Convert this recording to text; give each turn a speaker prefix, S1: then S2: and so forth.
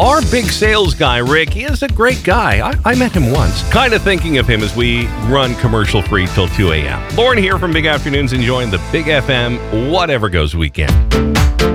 S1: Our big sales guy, Rick, he is a great guy. I met him once. Kind of thinking of him as we run commercial-free till 2 a.m. Lauren here from Big Afternoons, enjoying the Big FM Whatever Goes weekend.